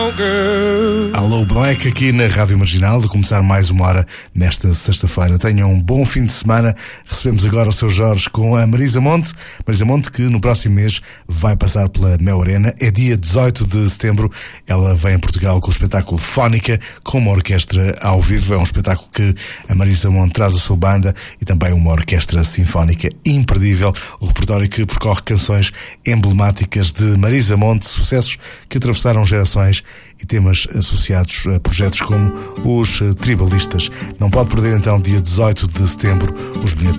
Alô Black aqui na Rádio Marginal, de começar mais uma hora nesta sexta-feira. Tenham um bom fim de semana. Recebemos agora o Sr. Jorge com a Marisa Monte. Marisa Monte, que no próximo mês vai passar pela Mel Arena. É dia 18 de setembro. Ela vem a Portugal com o espetáculo Fónica, com uma orquestra ao vivo. É um espetáculo que a Marisa Monte traz a sua banda e também uma orquestra sinfónica imperdível. O repertório que percorre canções emblemáticas de Marisa Monte, sucessos que atravessaram gerações e temas associados a projetos como os Tribalistas. Não pode perder então, dia 18 de setembro, os bilhetes